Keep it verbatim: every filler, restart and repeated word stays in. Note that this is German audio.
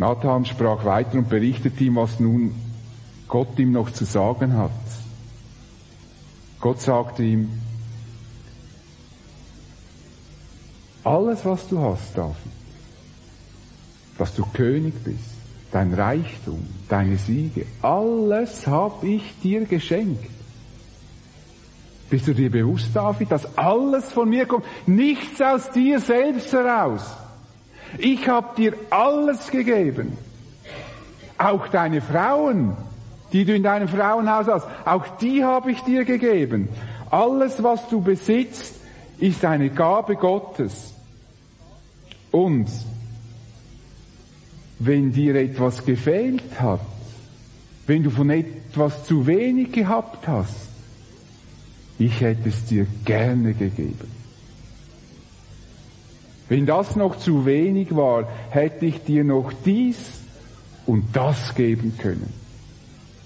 Nathan sprach weiter und berichtete ihm, was nun Gott ihm noch zu sagen hat. Gott sagte ihm, alles, was du hast, David, dass du König bist, dein Reichtum, deine Siege, alles habe ich dir geschenkt. Bist du dir bewusst, David, dass alles von mir kommt, nichts aus dir selbst heraus? Ich habe dir alles gegeben. Auch deine Frauen, die du in deinem Frauenhaus hast, auch die habe ich dir gegeben. Alles, was du besitzt, ist eine Gabe Gottes. Und wenn dir etwas gefehlt hat, wenn du von etwas zu wenig gehabt hast, ich hätte es dir gerne gegeben. Wenn das noch zu wenig war, hätte ich dir noch dies und das geben können.